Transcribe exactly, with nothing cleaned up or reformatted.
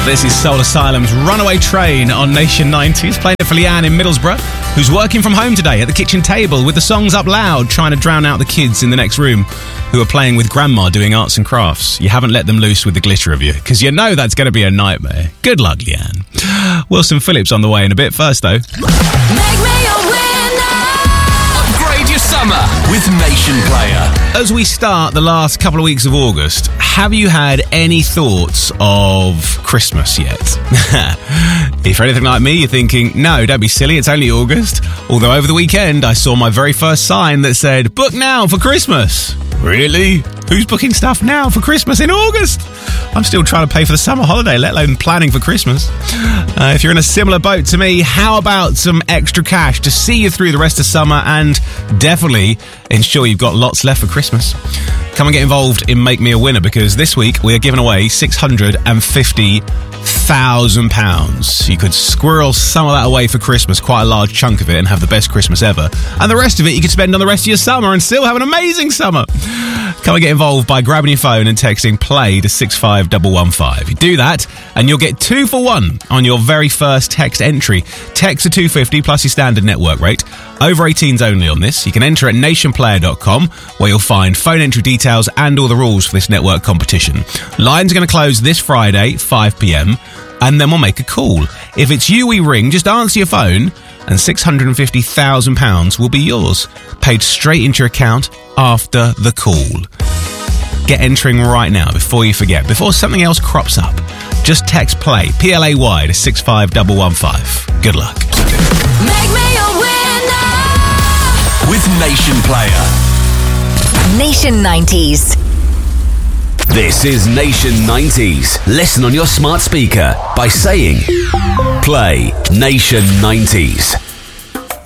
This is Soul Asylum's Runaway Train on Nation nineties, playing it for Leanne in Middlesbrough, who's working from home today at the kitchen table with the songs up loud, trying to drown out the kids in the next room who are playing with grandma doing arts and crafts. You haven't let them loose with the glitter, have you? Because you know that's going to be a nightmare. Good luck, Leanne. Wilson Phillips on the way in a bit. First, though. Make me a winner. Upgrade your summer with Nation Player. As we start the last couple of weeks of August, have you had any thoughts of Christmas yet? If you're anything like me, you're thinking, no, don't be silly, it's only August. Although over the weekend, I saw my very first sign that said, book now for Christmas. Really? Who's booking stuff now for Christmas in August? I'm still trying to pay for the summer holiday, let alone planning for Christmas. Uh, if you're in a similar boat to me, how about some extra cash to see you through the rest of summer and definitely ensure you've got lots left for Christmas? Come and get involved in Make Me a Winner, because this week we are giving away six hundred fifty thousand pounds. You could squirrel some of that away for Christmas, quite a large chunk of it, and have the best Christmas ever. And the rest of it you could spend on the rest of your summer and still have an amazing summer. Come and get involved by grabbing your phone and texting play to six five one one five. You do that and you'll get two for one on your very first text entry. Text to two fifty plus your standard network rate. Over eighteens only on this. You can enter at nation player dot com, where you'll find phone entry details and all the rules for this network competition. Lines are going to close this Friday, five p.m, and then we'll make a call. If it's you we ring, just answer your phone and six hundred fifty thousand pounds will be yours, paid straight into your account after the call. Get entering right now before you forget, before something else crops up. Just text play, P L A Y, to six five one one five. Good luck. Make me a winner. With Nation Player. Nation nineties. This is Nation nineties. Listen on your smart speaker by saying play Nation nineties.